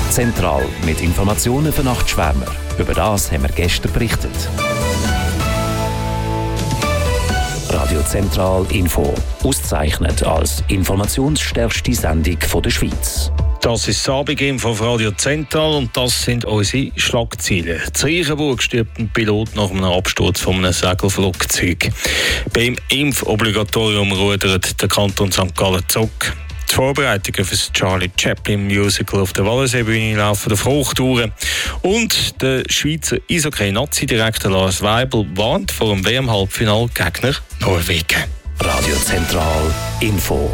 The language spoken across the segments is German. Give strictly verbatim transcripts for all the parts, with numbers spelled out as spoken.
Zentral mit Informationen für Nachtschwärmer. Über das haben wir gestern berichtet. Radio Zentral Info. Ausgezeichnet als informationsstärkste Sendung der Schweiz. Das ist das Abendinfo von Radio Zentral und das sind unsere Schlagzeilen. In Reichenburg stirbt ein Pilot nach einem Absturz von einem Segelflugzeug. Beim Impfobligatorium rudert der Kanton Sankt Gallen zurück. Die Vorbereitungen für das Charlie Chaplin Musical auf der Wallenseebühne laufen auf Hochtouren. Und der Schweizer Eishockey-Nazi-Direktor Lars Weibel warnt vor dem W M-Halbfinal-Gegner Norwegen. Radio Zentral Info.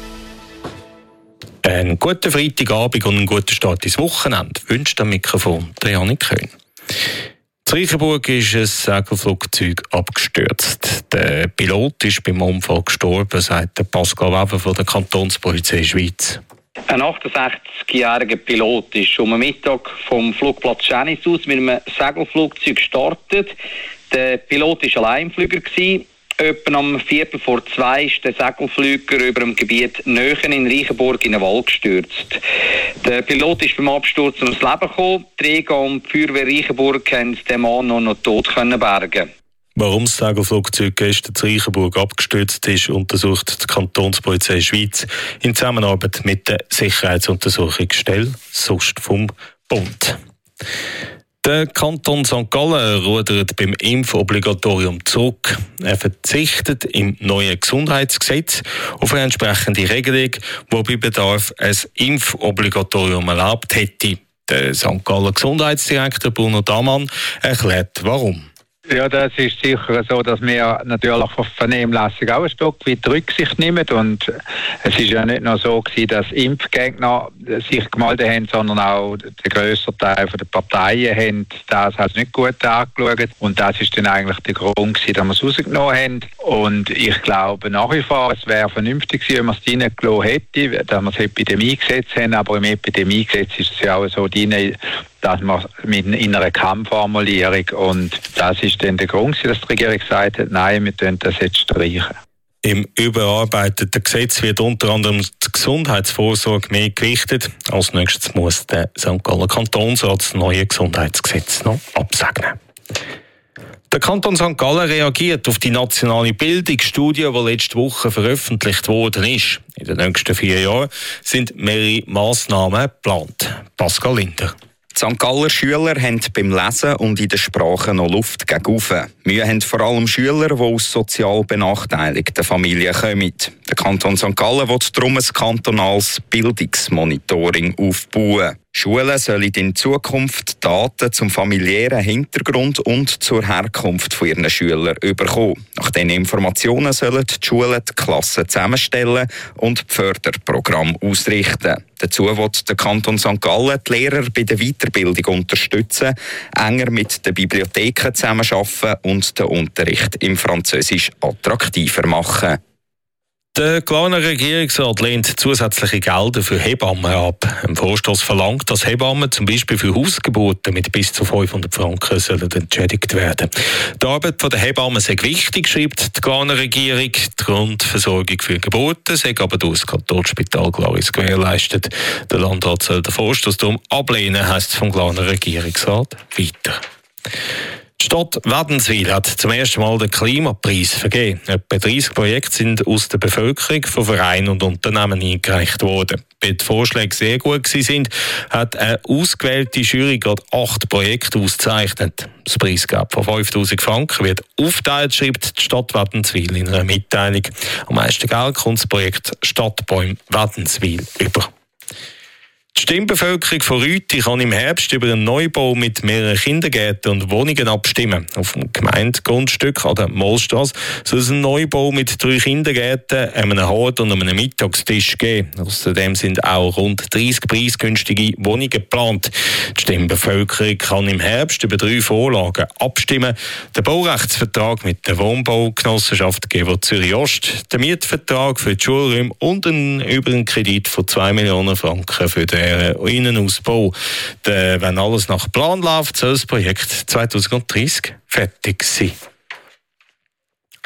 Einen guten Freitagabend und einen guten Start ins Wochenende wünscht am Mikrofon der Janik Köhn. In Reichenburg ist ein Segelflugzeug abgestürzt. Der Pilot ist beim Unfall gestorben, sagt Pascal Weber von der Kantonspolizei Schweiz. Ein achtundsechzigjähriger Pilot ist um den Mittag vom Flugplatz Schänis aus mit einem Segelflugzeug gestartet. Der Pilot war Alleinflüger. Etwa am Viertel vor zwei ist der Segelflüger über dem Gebiet Nöchen in Reichenburg in den Wald gestürzt. Der Pilot ist beim Absturz ums Leben gekommen. Die Träger und die Feuerwehr Reichenburg können den Mann noch, noch tot bergen. Warum das Segelflugzeug gestern in Reichenburg abgestürzt ist, untersucht die Kantonspolizei Schweiz in Zusammenarbeit mit der Sicherheitsuntersuchungsstelle sonst vom Bund. Der Kanton Sankt Gallen rudert beim Impfobligatorium zurück. Er verzichtet im neuen Gesundheitsgesetz auf eine entsprechende Regelung, die bei Bedarf ein Impfobligatorium erlaubt hätte. Der Sankt Gallen Gesundheitsdirektor Bruno Damann erklärt, warum. Ja, das ist sicher so, dass wir natürlich auf Vernehmlassung auch ein Stück weit Rücksicht nehmen. Und es ist ja nicht nur so gewesen, dass Impfgegner sich gemeldet haben, sondern auch der grösste Teil der Parteien haben das also nicht gut angeschaut. Und das ist dann eigentlich der Grund gewesen, dass wir es rausgenommen haben. Und ich glaube nach wie vor, es wäre vernünftig gewesen, wenn man es reingelassen hätte, dass wir das Epidemiegesetz haben. Aber im Epidemiegesetz ist es ja auch so drin, dass man mit in einer Kammformulierung, und das ist dann der Grund, dass die Regierung gesagt hat, nein, wir können das jetzt streichen. Im überarbeiteten Gesetz wird unter anderem die Gesundheitsvorsorge mehr gewichtet. Als nächstes muss der Sankt Gallen Kantonsrat das neue Gesundheitsgesetz noch absegnen. Der Kanton Sankt Gallen reagiert auf die nationale Bildungsstudie, die letzte Woche veröffentlicht worden ist. In den nächsten vier Jahren sind mehrere Massnahmen geplant. Pascal Linder. Die Sankt Galler Schüler haben beim Lesen und in der Sprache noch Luft gegen rauf. Mühe haben vor allem Schüler, die aus sozial benachteiligten Familien kommen. Der Kanton Sankt Gallen will darum ein kantonales Bildungsmonitoring aufbauen. Schulen sollen in Zukunft Daten zum familiären Hintergrund und zur Herkunft von ihren Schülern bekommen. Nach diesen Informationen sollen die Schulen die Klassen zusammenstellen und die Förderprogramme ausrichten. Dazu wird der Kanton Sankt Gallen die Lehrer bei der Weiterbildung unterstützen, enger mit den Bibliotheken zusammenarbeiten und den Unterricht im Französisch attraktiver machen. Der Glarner Regierungsrat lehnt zusätzliche Gelder für Hebammen ab. Im Vorstoss verlangt, dass Hebammen zum Beispiel für Hausgeburten mit bis zu fünfhundert Franken sollen entschädigt werden. Die Arbeit der Hebammen sei wichtig, schreibt die Glarner Regierung. Die Grundversorgung für Geburten sei aber durch das Kantonsspital Glaris gewährleistet. Der Landrat soll den Vorstoss darum ablehnen, heisst es vom Glarner Regierungsrat weiter. Die Stadt Wädenswil hat zum ersten Mal den Klimapreis vergeben. Etwa dreißig Projekte sind aus der Bevölkerung, von Vereinen und Unternehmen eingereicht worden. Weil die Vorschläge sehr gut waren, hat eine ausgewählte Jury gerade acht Projekte ausgezeichnet. Das Preisgeld von fünftausend Franken wird aufgeteilt, schreibt die Stadt Wädenswil in einer Mitteilung. Am meisten Geld kommt das Projekt Stadtbäume Wädenswil über. Die Stimmbevölkerung von Rüti kann im Herbst über einen Neubau mit mehreren Kindergärten und Wohnungen abstimmen. Auf dem Gemeindegrundstück an der Mollstrasse soll es einen Neubau mit drei Kindergärten, einem Hort und einem Mittagstisch geben. Außerdem sind auch rund dreißig preisgünstige Wohnungen geplant. Die Stimmbevölkerung kann im Herbst über drei Vorlagen abstimmen. Der Baurechtsvertrag mit der Wohnbaugenossenschaft G E W O Zürich Ost, der Mietvertrag für die Schulräume und einen über einen Kredit von zwei Millionen Franken für den Innenausbau. De, wenn alles nach Plan läuft, soll das Projekt zwanzig dreißig fertig sein.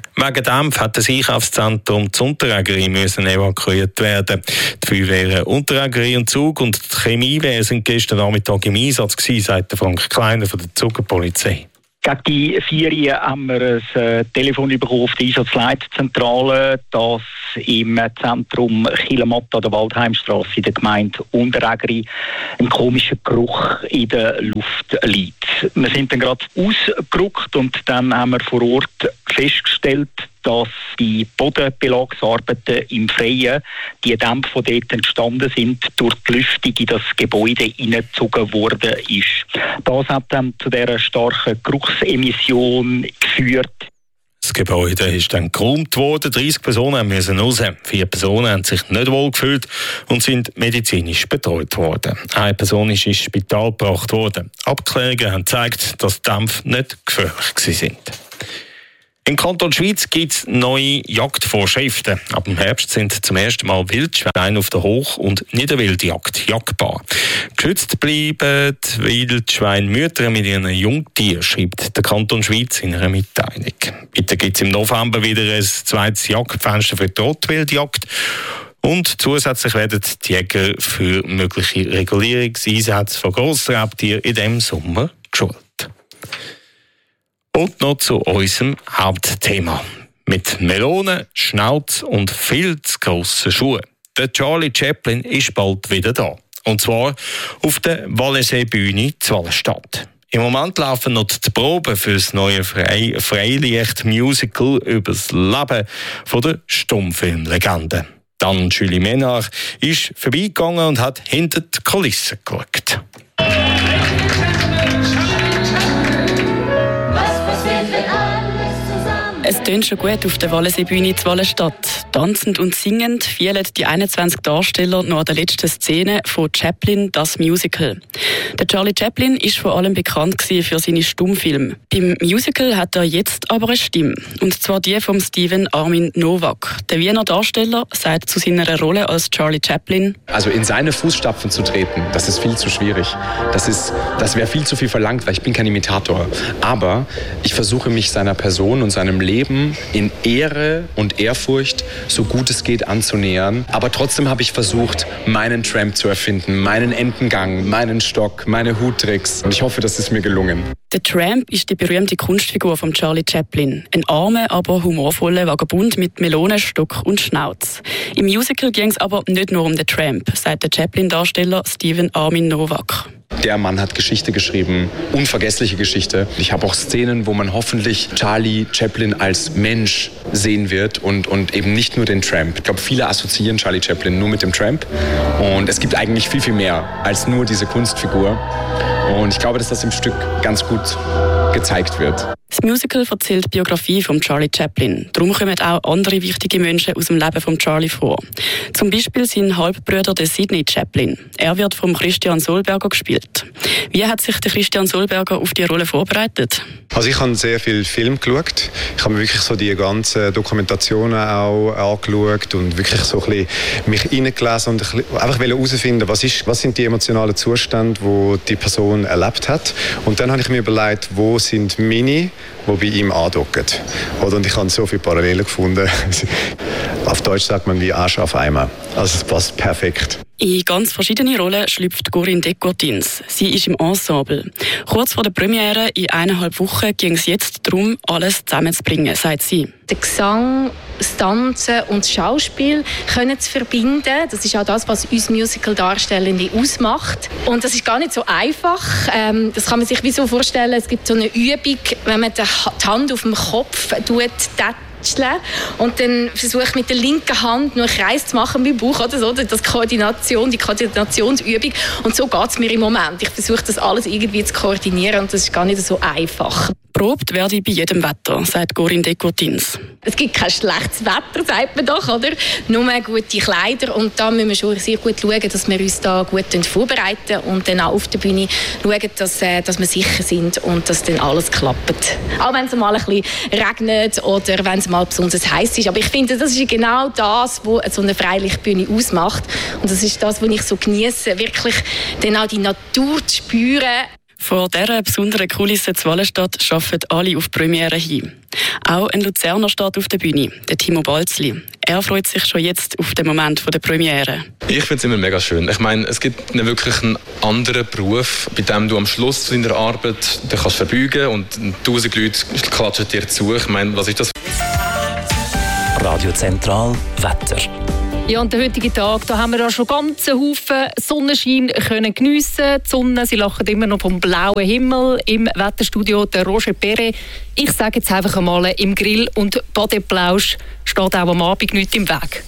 Wegen Dampf hat das Einkaufszentrum zu Unterägeri müssen evakuiert werden. Die Feuerwehren Unterägeri und Zug und die Chemiewehr sind gestern Nachmittag im Einsatz gewesen, sagt Frank Kleiner von der Zugerpolizei. Gegen die vier Uhr haben wir ein äh, Telefon bekommen auf die Einsatzleitzentrale, dass im Zentrum Chilematta an der Waldheimstrasse in der Gemeinde Unterägeri ein komischer Geruch in der Luft liegt. Wir sind dann gerade ausgerückt und dann haben wir vor Ort festgestellt, dass die Bodenbelagsarbeiten im Freien, die Dämpfe, die dort entstanden sind, durch die Lüftung in das Gebäude hineingezogen worden ist. Das hat dann zu dieser starken Geruchsemission geführt. Das Gebäude ist dann geräumt worden, dreißig Personen müssen raus. Vier Personen haben sich nicht wohl gefühlt und sind medizinisch betreut worden. Eine Person ist ins Spital gebracht worden. Abklärungen haben gezeigt, dass die Dämpfe nicht gefährlich sind. Im Kanton Schwyz gibt es neue Jagdvorschriften. Ab dem Herbst sind zum ersten Mal Wildschweine auf der Hoch- und Niederwildjagd jagdbar. Geschützt bleiben die Wildschweinmütter mit ihren Jungtieren, schreibt der Kanton Schwyz in einer Mitteilung. Weiter gibt es im November wieder ein zweites Jagdfenster für die Rotwildjagd. Und zusätzlich werden die Jäger für mögliche Regulierungseinsätze von Grossraubtieren in diesem Sommer geschult. Und noch zu unserem Hauptthema. Mit Melonen, Schnauz und viel zu grossen Schuhen. Der Charlie Chaplin ist bald wieder da. Und zwar auf der Wallensee-Bühne zu Wallenstadt. Im Moment laufen noch die Proben für das neue Frei- Freilicht-Musical über das Leben von der Stummfilmlegende. Dann Julie Ménard ist vorbeigegangen und hat hinter die Kulissen geschaut. Es tönt schon gut auf der Wallensee-Bühne zu Wallenstadt. Tanzend und singend fielen die einundzwanzig Darsteller noch an der letzten Szene von Chaplin, das Musical. Der Charlie Chaplin ist vor allem bekannt für seine Stummfilme. Beim Musical hat er jetzt aber eine Stimme. Und zwar die von Stephen Armin Novak. Der Wiener Darsteller sagt zu seiner Rolle als Charlie Chaplin: Also in seine Fußstapfen zu treten, das ist viel zu schwierig. Das ist, das wäre viel zu viel verlangt, weil ich bin kein Imitator. Aber ich versuche mich seiner Person und seinem Leben in Ehre und Ehrfurcht so gut es geht anzunähern. Aber trotzdem habe ich versucht, meinen Tramp zu erfinden, meinen Entengang, meinen Stock, meine Huttricks. Und ich hoffe, das ist mir gelungen. Der Tramp ist die berühmte Kunstfigur von Charlie Chaplin. Ein armer, aber humorvoller Vagabund mit Melone, Stock und Schnauz. Im Musical ging es aber nicht nur um den Tramp, sagt der Chaplin-Darsteller Stephen Armin Novak. Der Mann hat Geschichte geschrieben, unvergessliche Geschichte. Ich habe auch Szenen, wo man hoffentlich Charlie Chaplin als Mensch sehen wird und, und eben nicht nur den Tramp. Ich glaube, viele assoziieren Charlie Chaplin nur mit dem Tramp. Und es gibt eigentlich viel, viel mehr als nur diese Kunstfigur. Und ich glaube, dass das im Stück ganz gut gezeigt wird. Das Musical erzählt die Biografie von Charlie Chaplin. Darum kommen auch andere wichtige Menschen aus dem Leben von Charlie vor. Zum Beispiel sein Halbbruder, der Sidney Chaplin. Er wird von Christian Solberger gespielt. Wie hat sich der Christian Solberger auf die Rolle vorbereitet? Also ich habe sehr viel Film geschaut. Ich habe mir wirklich so die ganzen Dokumentationen auch angeschaut und wirklich so ein bisschen mich hineingelesen und einfach herausfinden, was, ist, was sind die emotionalen Zustände, die die Person erlebt hat. Und dann habe ich mir überlegt, wo sind meine, die bei ihm andocken. Und ich habe so viele Parallelen gefunden. Auf Deutsch sagt man wie Arsch auf Eimer. Also es passt perfekt. In ganz verschiedene Rollen schlüpft Corinne Decourtins. Sie ist im Ensemble. Kurz vor der Premiere, in eineinhalb Wochen, ging es jetzt darum, alles zusammenzubringen, sagt sie. Der Gesang, das Tanzen und das Schauspiel können zu verbinden. Das ist auch das, was uns Musical-Darstellende ausmacht. Und das ist gar nicht so einfach. Ähm, das kann man sich wie so vorstellen, es gibt so eine Übung, wenn man die Hand auf dem Kopf tut, und dann versuche ich mit der linken Hand nur einen Kreis zu machen beim Bauch oder so, das Koordination, die Koordinationsübung. Und so geht es mir im Moment. Ich versuche das alles irgendwie zu koordinieren und das ist gar nicht so einfach. Probt werde ich bei jedem Wetter, sagt Corinne Decourtins. Es gibt kein schlechtes Wetter, sagt man doch, oder? Nur gute Kleider und da müssen wir schon sehr gut schauen, dass wir uns da gut vorbereiten und dann auch auf der Bühne schauen, dass, äh, dass wir sicher sind und dass dann alles klappt. Auch wenn es mal ein bisschen regnet oder wenn es mal besonders heiß ist. Aber ich finde, das ist genau das, was so eine Freilichtbühne ausmacht. Und das ist das, was ich so genieße, wirklich dann auch die Natur zu spüren. Vor dieser besonderen Kulisse zu Wallenstadt arbeiten alle auf die Premiere hin. Auch ein Luzerner steht auf der Bühne, der Timo Balzli. Er freut sich schon jetzt auf den Moment der Premiere. Ich finde es immer mega schön. Ich meine, es gibt nicht wirklich einen anderen Beruf, bei dem du am Schluss deiner Arbeit dich kannst verbeugen und tausend Leute klatschen dir zu. Ich meine, was ist das? Radio Zentral Wetter. Ja, und der heutige Tag, da haben wir ja schon ganz einen Haufen Sonnenschein können geniessen. Die Sonne, sie lachen immer noch vom blauen Himmel. Im Wetterstudio der Roger Perret. Ich sage jetzt einfach einmal, im Grill- und Badeplausch steht auch am Abend nichts im Weg.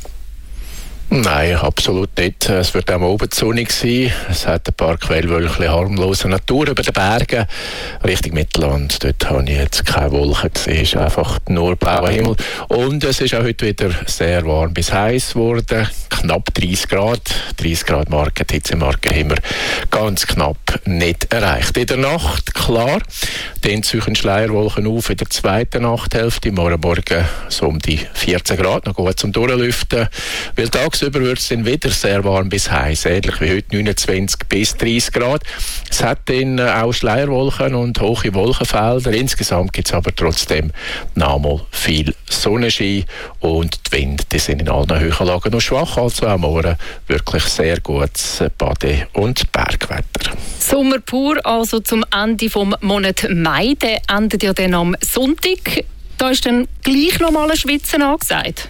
Nein, absolut nicht. Es wird auch oben sonnig sein. Es hat ein paar Quellwölkchen harmloser Natur über den Bergen. Richtung Mittelland, dort habe ich jetzt keine Wolken gesehen. Es ist einfach nur blauer Himmel. Und es ist auch heute wieder sehr warm bis heiß geworden. Knapp dreißig Grad. dreißig Grad Marke, die Hitzemarke haben wir ganz knapp nicht erreicht. In der Nacht, klar, dann ziehen Schleierwolken auf in der zweiten Nachthälfte. Morgen Morgen so um die vierzehn Grad, noch gut zum Durchlüften. Weil tagsüber wird es dann wieder sehr warm bis heiß, ähnlich wie heute neunundzwanzig bis dreißig Grad. Es hat dann auch Schleierwolken und hohe Wolkenfelder. Insgesamt gibt es aber trotzdem noch mal viel Sonnenschein und die Winde die sind in allen Höhenlagen noch schwach, also auch morgen wirklich sehr gutes Bade- und Bergwetter. Sommer pur, also zum Ende des Monats Mai. Der endet ja dann am Sonntag. Da ist dann gleich noch mal ein Schwitzen angesagt.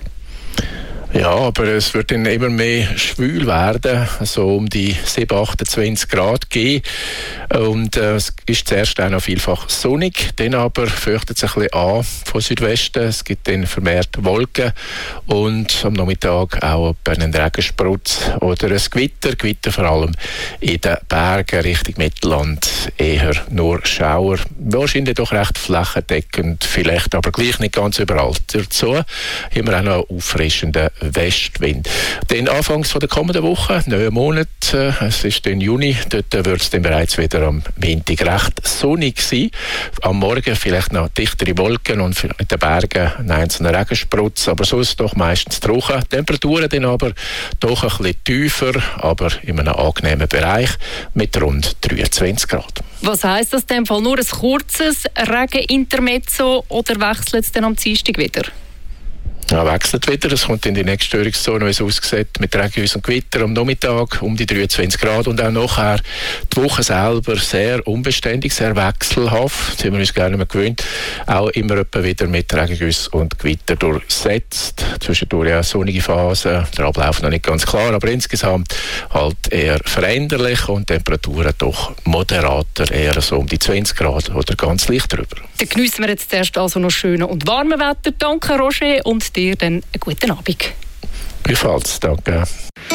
Ja, aber es wird dann immer mehr schwül werden, so um die sieben, achtundzwanzig Grad gehen. Und äh, es ist zuerst auch noch vielfach sonnig, dann aber fürchtet es ein bisschen an von Südwesten. Es gibt dann vermehrt Wolken und am Nachmittag auch einen Regensprutz oder ein Gewitter. Gewitter vor allem in den Bergen Richtung Mittelland, eher nur Schauer. Wahrscheinlich doch recht flächendeckend, vielleicht aber gleich nicht ganz überall. Dazu haben wir auch noch einen auffrischenden Westwind. Dann anfangs von der kommenden Woche, neun Monat, äh, es ist im Juni, dort wird es dann bereits wieder am Montag recht sonnig sein. Am Morgen vielleicht noch dichtere Wolken und in den Bergen ein einzelner Regensprutz, aber sonst doch meistens trocken. Temperaturen dann aber doch ein bisschen tiefer, aber in einem angenehmen Bereich mit rund dreiundzwanzig Grad. Was heisst das in dem Fall? Nur ein kurzes Regenintermezzo oder wechselt es dann am Dienstag wieder? Ja, wechselt wieder. Es kommt in die nächste Störungszone, wie es aussieht, mit Regenhäusern und Gewitter am Nachmittag um die dreiundzwanzig Grad und auch nachher die Woche selber sehr unbeständig, sehr wechselhaft. Das sind wir uns gerne mehr gewöhnt. Auch immer etwa wieder mit Regenhäusern und Gewitter durchsetzt. Zwischendurch ja sonnige Phasen, der Ablauf noch nicht ganz klar, aber insgesamt halt eher veränderlich und Temperaturen doch moderater, eher so um die zwanzig Grad oder ganz leicht drüber. Dann geniessen wir jetzt zuerst also noch schönes und warmes Wetter. Danke, Roger, und dir dann einen guten Abend. Gleichfalls, danke.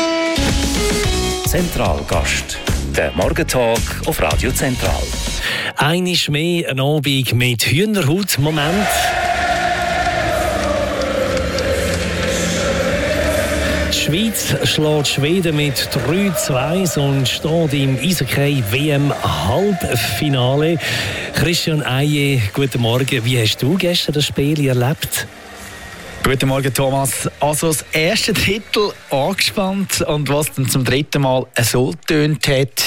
Zentralgast, der Morgentalk auf Radio Zentral. Einmal mehr ein Abend mit Hühnerhaut. Moment. Die Schweiz schlägt Schweden mit drei zu eins und steht im Eishockey-W M-Halbfinale. Christian Eije, guten Morgen. Wie hast du gestern das Spiel erlebt? Guten Morgen, Thomas. Also das erste Drittel angespannt und was dann zum dritten Mal so tönt hat.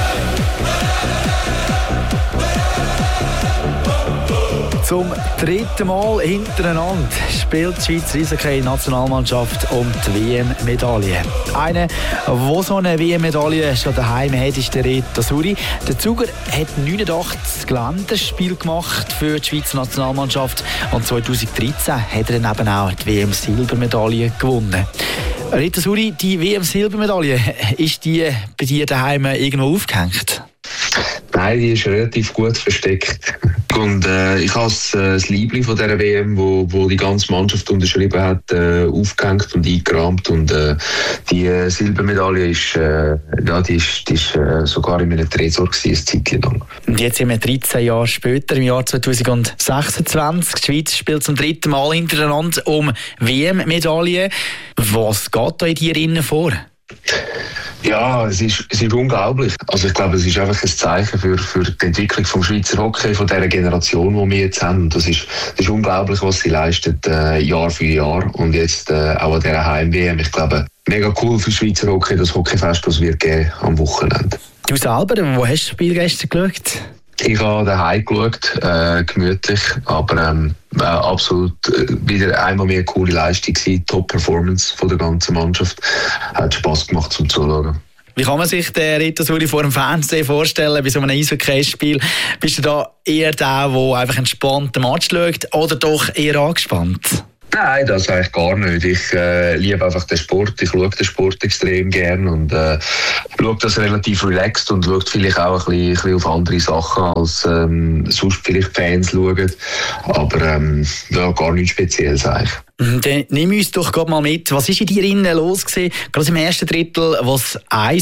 Zum dritten Mal hintereinander spielt die Schweizer Eishockey-Nationalmannschaft um die W M-Medaille. Einer, der so eine W M-Medaille schon daheim hat, ist der Reto Suri. Der Zuger hat neunundachtzig Länderspiele gemacht für die Schweizer Nationalmannschaft und zweitausenddreizehn hat er dann eben auch die W M-Silbermedaille gewonnen. Reto Suri, die W M-Silbermedaille, ist die bei dir daheim irgendwo aufgehängt? Nein, die ist relativ gut versteckt. Und äh, ich habe das, äh, das Liebling von dieser W M, wo, wo die ganze Mannschaft unterschrieben hat, äh, aufgehängt und eingerahmt. Und äh, die äh, Silbermedaille ist, äh, ja, die ist, die ist äh, sogar in meinem Tresor gewesen, eine Zeit lang. Und jetzt sind wir dreizehn Jahre später, im Jahr zweitausendsechsundzwanzig. Die Schweiz spielt zum dritten Mal hintereinander um W M-Medaille. Was geht da in dir innen vor? Ja, es ist, es ist unglaublich. Also ich glaube, es ist einfach ein Zeichen für, für die Entwicklung vom Schweizer Hockey, von dieser Generation, die wir jetzt haben. Das ist, das ist unglaublich, was sie leistet, äh, Jahr für Jahr. Und jetzt äh, auch an dieser Heim-W M. Ich glaube, mega cool für Schweizer Hockey, das Hockeyfest, das wird geben am Wochenende. Du selber, wo hast du das Spiel gestern geschaut? Ich habe daheim geschaut, äh, gemütlich, aber ähm, äh, absolut äh, wieder einmal mehr eine coole Leistung gewesen, Top-Performance von der ganzen Mannschaft. Hat Spass gemacht zum Zuschauen. Wie kann man sich den Rita Suri vor dem Fernsehen vorstellen, bei so einem Eishockey-Spiel? Bist du da eher der, der einfach entspannt den Match schaut, oder doch eher angespannt? Nein, das eigentlich gar nicht. Ich äh, liebe einfach den Sport. Ich schaue den Sport extrem gern und äh, schaue das relativ relaxed und schaue vielleicht auch ein bisschen, ein bisschen auf andere Sachen, als ähm, sonst vielleicht Fans schauen. Aber ähm, ja, gar nichts Spezielles eigentlich. Dann nimm uns doch gerade mal mit. Was war in dir innen los gewesen, gerade im ersten Drittel, was eins